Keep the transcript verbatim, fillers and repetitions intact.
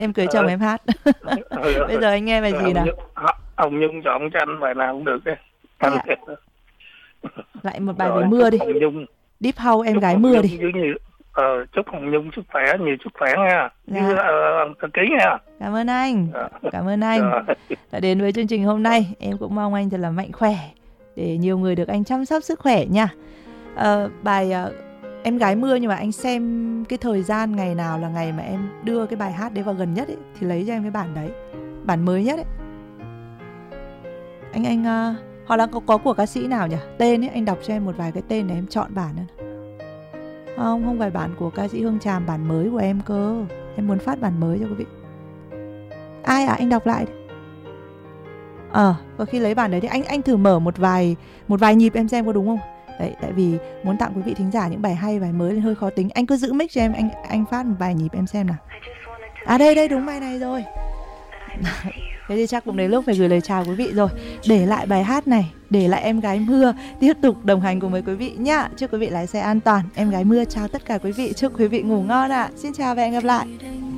Em cưới chồng Ờ. em hát. Ừ, Bây giờ anh nghe bài gì ông nào? Nhung, ông Nhung chọn cho anh bài nào cũng được đấy. Thế Anh ạ? Lại một bài về rồi mưa chúc đi. Hồng Nhung, Deep House em chúc gái Hồng mưa Nhung đi. với nhiều, ờ, chúc Hồng Nhung sức khỏe, nhiều sức khỏe nha, với Dạ. uh, ký nha. Cảm ơn anh. Ờ. Cảm ơn anh Rồi. đã đến với chương trình hôm nay. Em cũng mong anh thật là mạnh khỏe để nhiều người được anh chăm sóc sức khỏe nha. Ờ, bài ờ, em gái mưa, nhưng mà anh xem cái thời gian ngày nào là ngày mà em đưa cái bài hát đấy vào gần nhất ấy, thì lấy cho em cái bản đấy, bản mới nhất ấy. Anh anh uh, hoặc là có, có của ca sĩ nào nhỉ? Tên ấy, anh đọc cho em một vài cái tên để em chọn bản nữa. Không, không phải bản của ca sĩ Hương Tràm, bản mới của em cơ. Em muốn phát bản mới cho quý vị. Ai à? Anh đọc lại đi. Ờ, có khi lấy bản đấy thì anh anh thử mở một vài một vài nhịp em xem có đúng không? Đấy, tại vì muốn tặng quý vị thính giả những bài hay, bài mới nên hơi khó tính. Anh cứ giữ mic cho em, anh anh phát một vài nhịp em xem nào. À đây đây, đúng bài này rồi. Thế thì chắc cũng đến lúc phải gửi lời chào quý vị rồi. Để lại bài hát này, để lại em gái mưa tiếp tục đồng hành cùng với quý vị nhá. Chúc quý vị lái xe an toàn. Em gái mưa chào tất cả quý vị, chúc quý vị ngủ ngon ạ. À. Xin chào và hẹn gặp lại.